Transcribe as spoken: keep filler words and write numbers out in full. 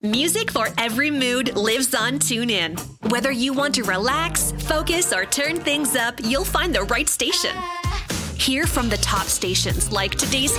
Music for every mood lives on TuneIn. Whether you want to relax, focus, or turn things up, you'll find the right station. Hear from the top stations like today's